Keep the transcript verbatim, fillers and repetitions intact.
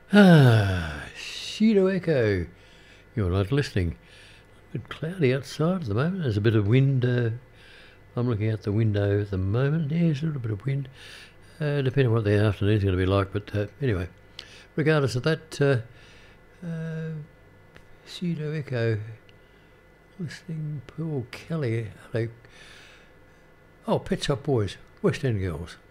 Ah, Pseudo Echo. You're not listening. A bit cloudy outside at the moment. There's a bit of wind. Uh, I'm looking out the window at the moment. Yeah, there's a little bit of wind. Uh, depending on what the afternoon's going to be like. But uh, anyway, regardless of that, uh, uh, Pseudo Echo. Listening, Paul Kelly. Hello. Oh, Pet Shop Boys, West End Girls.